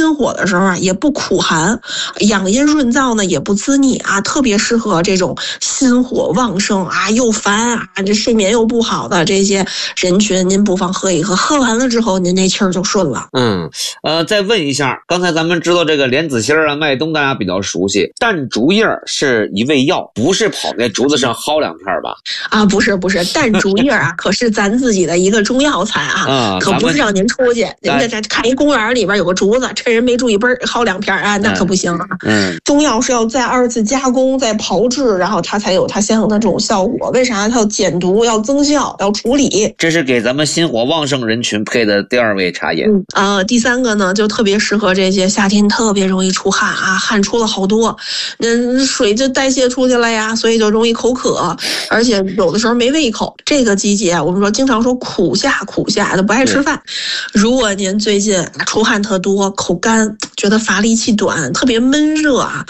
心火的时候啊，也不苦寒，养阴润燥呢，也不滋腻啊，特别适合这种心火旺盛啊又烦啊这睡眠又不好的这些人群，您不妨喝一喝，喝完了之后您那气儿就顺了。 再问一下，刚才咱们知道这个莲子心啊、麦冬大家比较熟悉，淡竹叶是一味药，不是跑在竹子上薅两片吧？ 啊，不是，淡竹叶啊，可是咱自己的一个中药材啊，可不是让您出去，人家这看一公园里边有个竹子，趁人没注意嘣薅两片啊，那可不行啊。中药是要再2次加工、再炮制，然后它才有它相应的这种效果。为啥？它要减毒、要增效、要处理。 这是给咱们心火旺盛人群配的第2味茶饮。 第3个呢，就特别适合这些夏天特别容易出汗啊，汗出了好多，那水就代谢出去了呀，所以就容易口渴，而且有的时候没胃口。这个季节我们说经常说苦夏都不爱吃饭。如果您最近出汗特多、口干，觉得乏力气短、特别闷热啊，